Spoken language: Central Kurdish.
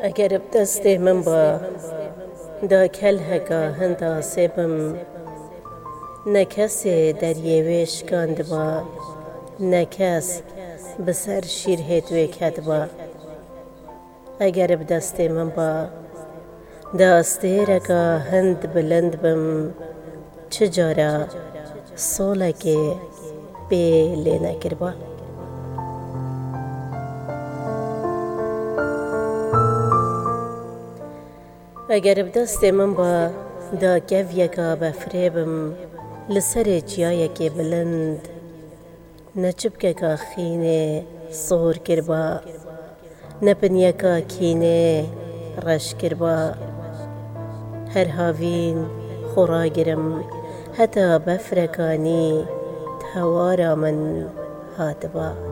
اگر بدستێ من بە دا کەلهەکە هەندا سێبم نەکەسێ دەریێوێ شکاندبا نەکەس بەسەر شیر هێتوێ کەتبا ئەگەر بدەستێ من بە دا ئەستێرەکە هەند بلند بم چ جارە سۆڵێکێ بێ لێ نەکردبا. ئەگەر بدەستێ من بە دا کەڤیەکە بەفرێبم لەسەرێ چیایەکێ بلند نەچبکێکە خینێ سۆر کردبا نەپنیەکە کینێ ڕەش کردبا هەر هاوین خۆڕاگرم هەتا بەفرەکانی هەوارا من هاتبا.